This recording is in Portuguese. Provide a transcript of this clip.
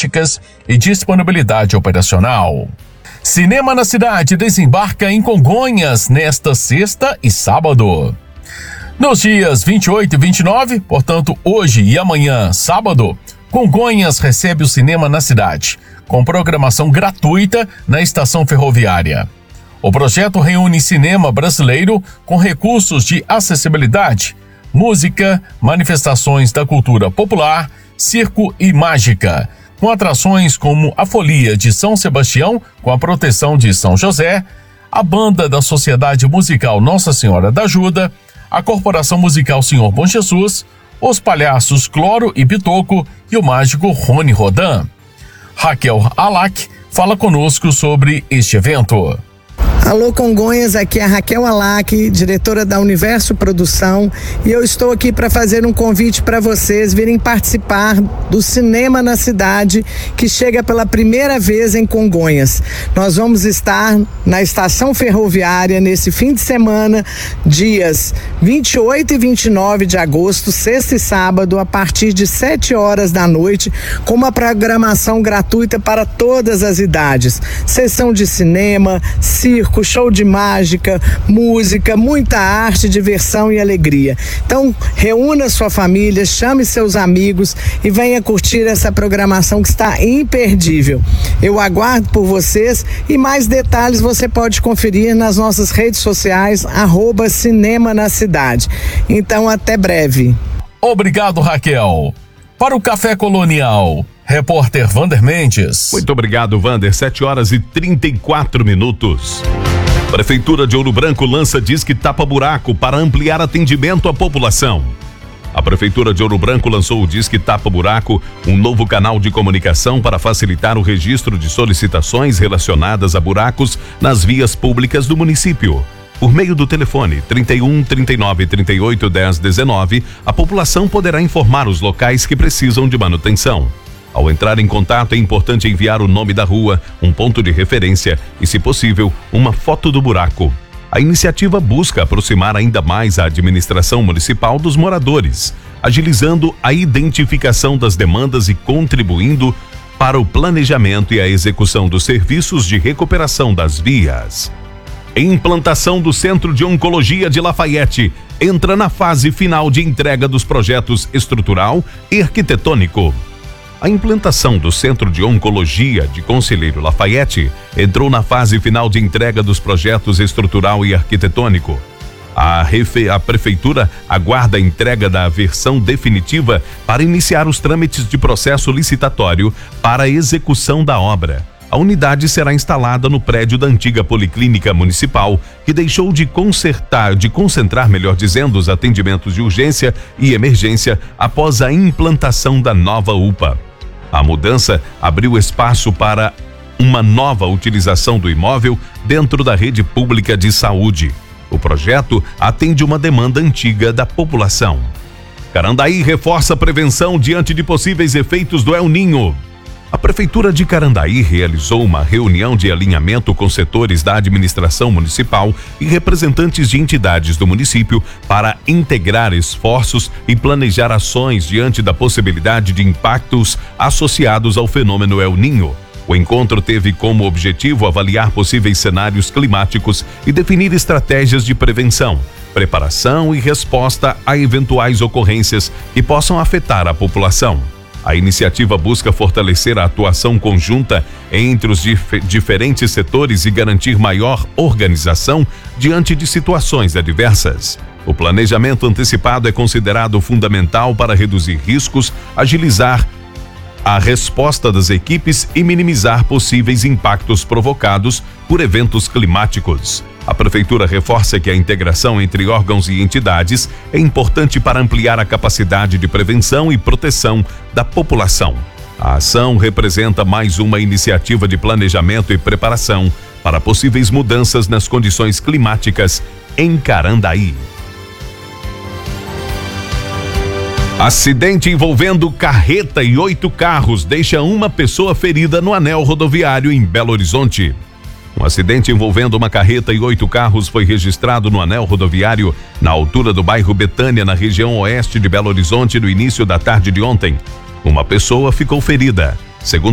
climáticas e disponibilidade operacional. Cinema na Cidade desembarca em Congonhas nesta sexta e sábado. Nos dias 28 e 29, portanto hoje e amanhã, sábado, Congonhas recebe o Cinema na Cidade, com programação gratuita na estação ferroviária. O projeto reúne cinema brasileiro com recursos de acessibilidade, música, manifestações da cultura popular, circo e mágica, com atrações como a Folia de São Sebastião, com a proteção de São José, a banda da Sociedade Musical Nossa Senhora da Ajuda, a Corporação Musical Senhor Bom Jesus, os palhaços Cloro e Bitoco e o mágico Rony Rodan. Raquel Alac fala conosco sobre este evento. Alô Congonhas, aqui é a Raquel Alac, diretora da Universo Produção, e eu estou aqui para fazer um convite para vocês virem participar do Cinema na Cidade, que chega pela primeira vez em Congonhas. Nós vamos estar na estação ferroviária nesse fim de semana, dias 28 e 29 de agosto, sexta e sábado, a partir de 7 horas da noite, com uma programação gratuita para todas as idades. Sessão de cinema, circo, show de mágica, música, muita arte, diversão e alegria. Então, reúna sua família, chame seus amigos e venha curtir essa programação que está imperdível. Eu aguardo por vocês e mais detalhes você pode conferir nas nossas redes sociais, @Cinema na Cidade. Então, até breve. Obrigado, Raquel. Para o Café Colonial, repórter Vander Mendes. Muito obrigado, Vander. 7 horas e 34 minutos. Prefeitura de Ouro Branco lança Disque Tapa Buraco para ampliar atendimento à população. A Prefeitura de Ouro Branco lançou o Disque Tapa Buraco, um novo canal de comunicação para facilitar o registro de solicitações relacionadas a buracos nas vias públicas do município. Por meio do telefone 31 39 38 10 19, a população poderá informar os locais que precisam de manutenção. Ao entrar em contato, é importante enviar o nome da rua, um ponto de referência e, se possível, uma foto do buraco. A iniciativa busca aproximar ainda mais a administração municipal dos moradores, agilizando a identificação das demandas e contribuindo para o planejamento e a execução dos serviços de recuperação das vias. Implantação do Centro de Oncologia de Lafayette entra na fase final de entrega dos projetos estrutural e arquitetônico. A implantação do Centro de Oncologia de Conselheiro Lafayette entrou na fase final de entrega dos projetos estrutural e arquitetônico. A Prefeitura aguarda a entrega da versão definitiva para iniciar os trâmites de processo licitatório para a execução da obra. A unidade será instalada no prédio da antiga Policlínica Municipal, que deixou de concentrar, melhor dizendo, os atendimentos de urgência e emergência após a implantação da nova UPA. A mudança abriu espaço para uma nova utilização do imóvel dentro da rede pública de saúde. O projeto atende uma demanda antiga da população. Carandaí reforça a prevenção diante de possíveis efeitos do El Ninho. A Prefeitura de Carandaí realizou uma reunião de alinhamento com setores da administração municipal e representantes de entidades do município para integrar esforços e planejar ações diante da possibilidade de impactos associados ao fenômeno El Ninho. O encontro teve como objetivo avaliar possíveis cenários climáticos e definir estratégias de prevenção, preparação e resposta a eventuais ocorrências que possam afetar a população. A iniciativa busca fortalecer a atuação conjunta entre os diferentes setores e garantir maior organização diante de situações adversas. O planejamento antecipado é considerado fundamental para reduzir riscos, agilizar a resposta das equipes e minimizar possíveis impactos provocados por eventos climáticos. A Prefeitura reforça que a integração entre órgãos e entidades é importante para ampliar a capacidade de prevenção e proteção da população. A ação representa mais uma iniciativa de planejamento e preparação para possíveis mudanças nas condições climáticas em Carandaí. Acidente envolvendo carreta e 8 carros deixa uma pessoa ferida no anel rodoviário em Belo Horizonte. Um acidente envolvendo uma carreta e 8 carros foi registrado no anel rodoviário na altura do bairro Betânia, na região oeste de Belo Horizonte, no início da tarde de ontem. Uma pessoa ficou ferida. Segundo